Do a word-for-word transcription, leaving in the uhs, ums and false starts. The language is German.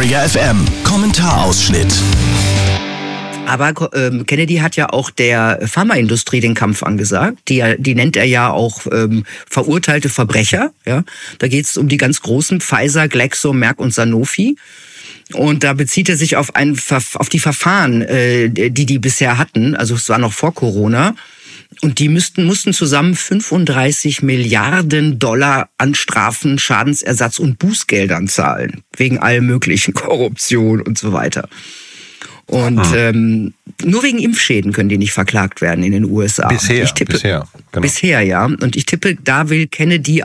Area F M. Kommentarausschnitt. Aber ähm, Kennedy hat ja auch der Pharmaindustrie den Kampf angesagt. Die, die nennt er ja auch ähm, verurteilte Verbrecher. Ja? Da geht es um die ganz großen Pfizer, Glaxo, Merck und Sanofi. Und da bezieht er sich auf, ein, auf die Verfahren, äh, die die bisher hatten. Also es war noch vor Corona. Und die müssten, mussten zusammen fünfunddreißig Milliarden Dollar an Strafen, Schadensersatz und Bußgeldern zahlen. Wegen allem möglichen Korruption und so weiter. Und hm. ähm, nur wegen Impfschäden können die nicht verklagt werden in den U S A. Bisher, ich tippe, bisher. Genau. Bisher, ja. Und ich tippe, da will Kennedy